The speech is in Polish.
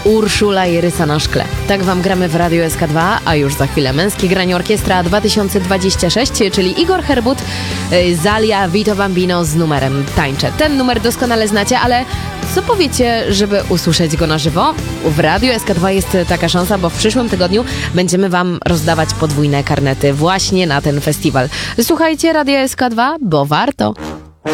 Urszula i Rysa na szkle. Tak wam gramy w Radio SK2, a już za chwilę Męskie Granie Orkiestra 2026, czyli Igor Herbut, Zalia, Vito Bambino z numerem Tańczę. Ten numer doskonale znacie, ale co powiecie, żeby usłyszeć go na żywo? W Radio SK2 jest taka szansa, bo w przyszłym tygodniu będziemy wam rozdawać podwójne karnety właśnie na ten festiwal. Słuchajcie Radio SK2, bo warto.